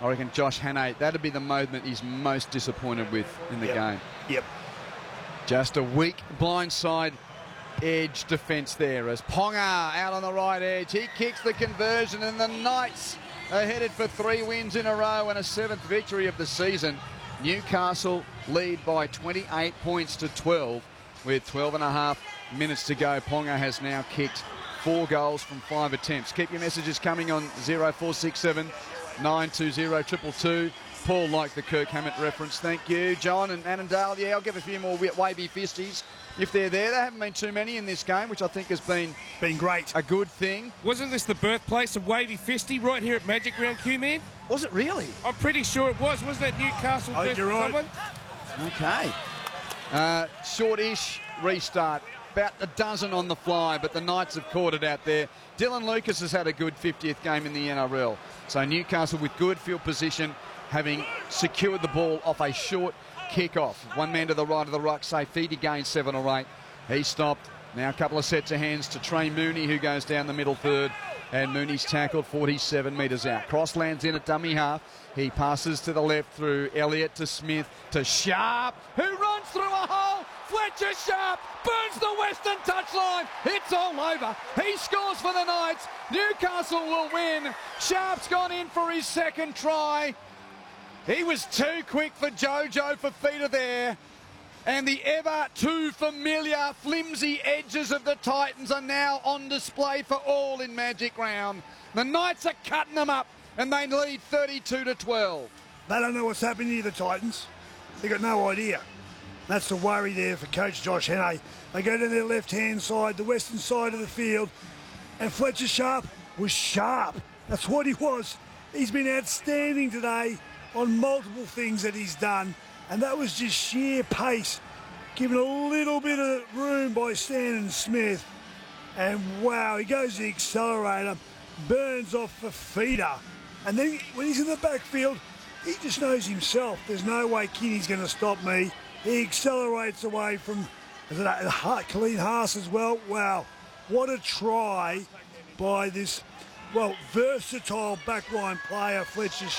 I reckon Josh Hannay, that'd be the moment he's most disappointed with in the game. Yep. Just a weak blindside edge defence there as Ponga out on the right edge. He kicks the conversion and the Knights are headed for 3 wins in a row and a 7th victory of the season. Newcastle lead by 28 points to 12 with 12.5 minutes to go. Ponga has now kicked 4 goals from 5 attempts. Keep your messages coming on 0467 920 222. Paul liked the Kirk Hammett reference. Thank you. John and Annandale. Yeah, I'll give a few more wavy fisties if they're there. There haven't been too many in this game, which I think has been great. A good thing. Wasn't this the birthplace of wavy fisty right here at Magic Round, Q-Man? Was it really? I'm pretty sure it was. Was that Newcastle versus someone? Okay. Short-ish restart. About a dozen on the fly, but the Knights have caught it out there. Dylan Lucas has had a good 50th game in the NRL. So Newcastle with good field position, having secured the ball off a short kick-off. One man to the right of the ruck, Saifiti gains 7 or 8. He stopped. Now a couple of sets of hands to Trey Mooney, who goes down the middle third. And Mooney's tackled 47 metres out. Cross lands in at dummy half. He passes to the left through Elliott to Smith to Sharp, who runs through a hole. Fletcher Sharp burns the western touchline. It's all over. He scores for the Knights. Newcastle will win. Sharp's gone in for his 2nd try. He was too quick for Jojo Fifita there. And the ever too familiar flimsy edges of the Titans are now on display for all in Magic Round. The Knights are cutting them up and they lead 32-12. They don't know what's happening here, the Titans. They've got no idea. That's the worry there for Coach Josh Hannay. They go to their left-hand side, the western side of the field, and Fletcher Sharp was sharp. That's what he was. He's been outstanding today on multiple things that he's done, and that was just sheer pace, given a little bit of room by Stan Smith. And wow, he goes to the accelerator, burns off Fifita, and then when he's in the backfield, he just knows himself. There's no way Kinney's going to stop me. He accelerates away from Colleen Haas as well. Wow, what a try by this, well, versatile backline player, Fletcher